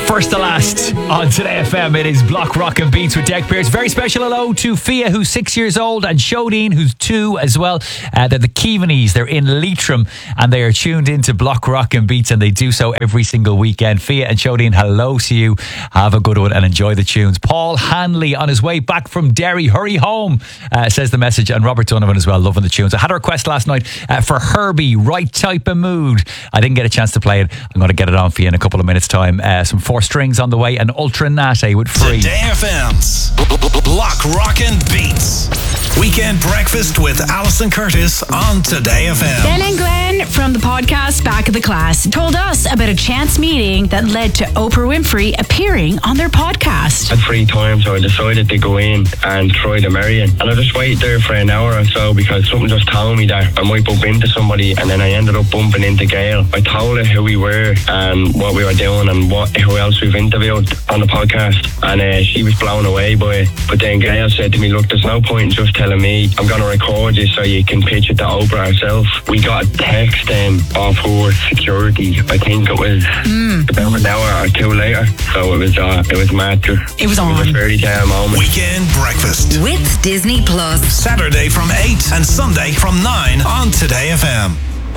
First to last on Today FM, it is Block Rock and Beats with Deck Pearce. Very special hello to Fia, who's 6 years old, and Shodine, who's 2 as well. They're the Keaveneys. They're in Leitrim, and they are tuned into Block Rock and Beats, and they do so every single weekend. Fia and Shodine, hello to you. Have a good one and enjoy the tunes. Paul Hanley on his way back from Derry. Hurry home, says the message. And Robert Donovan as well, loving the tunes. I had a request last night for Herbie, Right Type of Mood. I didn't get a chance to play it. I'm going to get it on for you in a couple of minutes' time. Some 4 strings on the way, and Ultra Nate with Free. Today FM's Block Rockin' Beats. Weekend breakfast with Alison Curtis on Today FM. Ben and Glenn from the podcast Back of the Class told us about a chance meeting that led to Oprah Winfrey appearing on their podcast. I had free time, so I decided to go in and try the Marion. And I just waited there for an hour or so because something just told me that I might bump into somebody, and then I ended up bumping into Gail. I told her who we were and what we were doing and who else we've interviewed on the podcast, and she was blown away by it. But then Gail said to me, look, there's no point in just telling me. I'm going to record you so you can pitch it to Oprah herself. We got a text then off her security. I think it was about an hour or 2 later. So it was mad. It was on. It was a fairy tale moment. Weekend breakfast with Disney Plus. Saturday from 8 and Sunday from 9 on Today FM.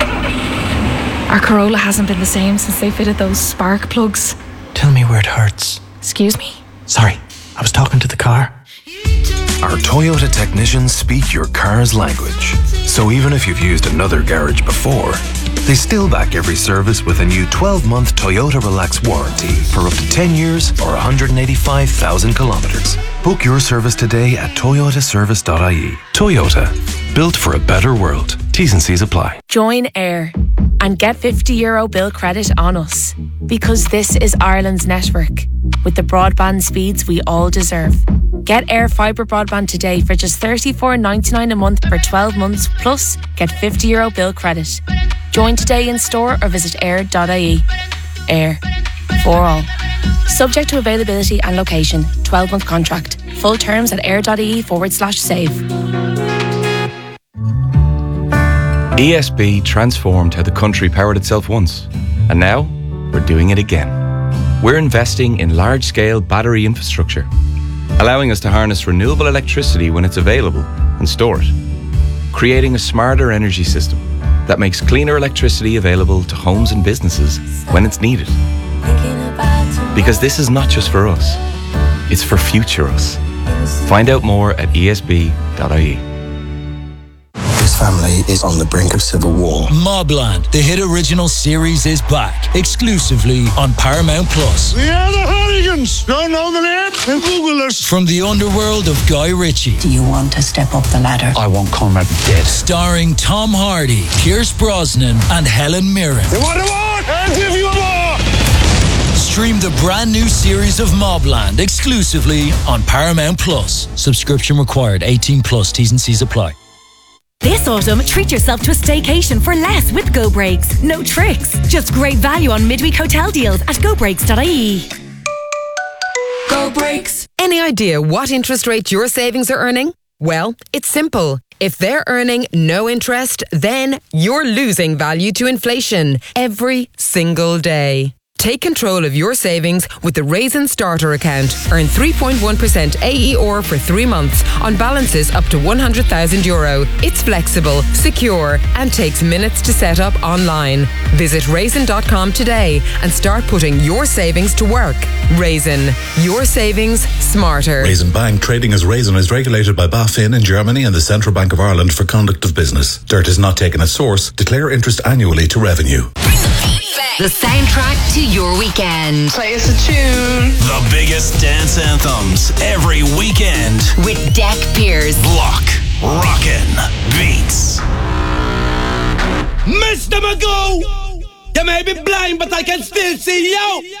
Our Corolla hasn't been the same since they fitted those spark plugs. Tell me where it hurts. Excuse me? Sorry, I was talking to the car. Our Toyota technicians speak your car's language. So even if you've used another garage before, they still back every service with a new 12-month Toyota Relax warranty for up to 10 years or 185,000 kilometers. Book your service today at toyotaservice.ie. Toyota, built for a better world. T's and C's apply. Join Air and get €50 bill credit on us, because this is Ireland's network with the broadband speeds we all deserve. Get Air Fibre broadband today for just $34.99 a month for 12 months, plus get €50 bill credit. Join today in store or visit air.ie. Air. For all. Subject to availability and location. 12-month contract. Full terms at air.ie/save. ESB transformed how the country powered itself once, and now we're doing it again. We're investing in large-scale battery infrastructure, allowing us to harness renewable electricity when it's available and store it, creating a smarter energy system that makes cleaner electricity available to homes and businesses when it's needed. Because this is not just for us, it's for future us. Find out more at esb.ie. This family is on the brink of civil war. Mobland, the hit original series, is back exclusively on Paramount Plus. We are the Hooligans. Don't know the name? Then Google us. From the underworld of Guy Ritchie. Do you want to step up the ladder? I want Conrad dead. Starring Tom Hardy, Pierce Brosnan, and Helen Mirren. You want a war? I'll give you a war. Stream the brand new series of Mobland exclusively on Paramount Plus. Subscription required. 18 plus. T's and C's apply. This autumn, treat yourself to a staycation for less with Go Breaks. No tricks, just great value on midweek hotel deals at gobreaks.ie. Go Breaks. Any idea what interest rate your savings are earning? Well, it's simple. If they're earning no interest, then you're losing value to inflation every single day. Take control of your savings with the Raisin Starter account. Earn 3.1% AER for 3 months on balances up to €100,000. It's flexible, secure, and takes minutes to set up online. Visit raisin.com today and start putting your savings to work. Raisin, your savings smarter. Raisin Bank, trading as Raisin, is regulated by BaFin in Germany and the Central Bank of Ireland for conduct of business. Dirt is not taken at source. Declare interest annually to revenue. The soundtrack to your weekend. Play us a tune. The biggest dance anthems every weekend. With Deck Pearce. Block Rockin' Beats. Mr. Magoo! You may be blind, but I can still see you!